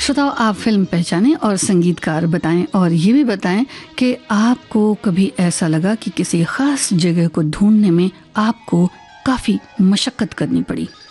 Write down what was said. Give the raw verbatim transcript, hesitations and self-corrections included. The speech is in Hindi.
श्रोताओं, आप फिल्म पहचानें और संगीतकार बताएं और ये भी बताएं कि आपको कभी ऐसा लगा कि किसी खास जगह को ढूंढने में आपको काफ़ी मशक्क़त करनी पड़ी।